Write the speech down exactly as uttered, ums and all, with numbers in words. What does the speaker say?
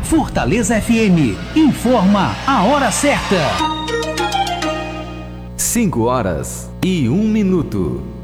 Fortaleza F M informa a hora certa. cinco horas e um minuto.